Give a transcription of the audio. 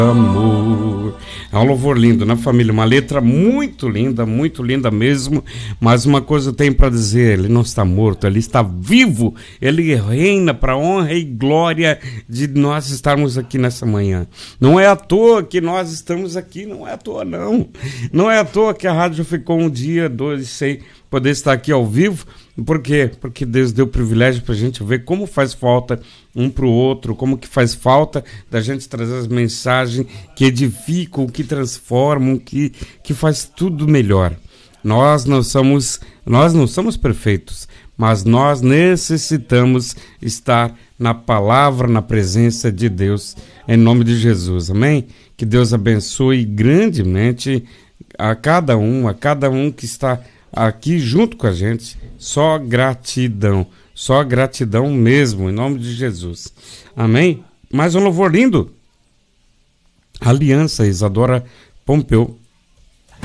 Amor. É um louvor lindo, né, família? Uma letra muito linda mesmo. Mas uma coisa eu tenho para dizer: ele não está morto, ele está vivo. Ele reina para honra e glória de nós estarmos aqui nessa manhã. Não é à toa que nós estamos aqui, não é à toa, não. Não é à toa que a rádio ficou um dia, dois, sem poder estar aqui ao vivo. Por quê? Porque Deus deu o privilégio para a gente ver como faz falta um para o outro, como que faz falta da gente trazer as mensagens que edificam, que transformam, que faz tudo melhor. Nós não somos perfeitos, mas nós necessitamos estar na palavra, na presença de Deus, em nome de Jesus, amém? Que Deus abençoe grandemente a cada um que está aqui junto com a gente. Só gratidão mesmo, em nome de Jesus, amém? Mais um louvor lindo. Aliança, Isadora Pompeu.